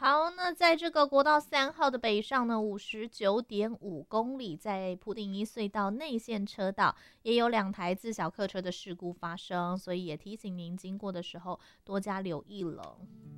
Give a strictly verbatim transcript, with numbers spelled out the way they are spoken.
好，那在这个国道三号的北上呢，五十九点五公里，在普顶一隧道内线车道也有两台自小客车的事故发生，所以也提醒您经过的时候多加留意了。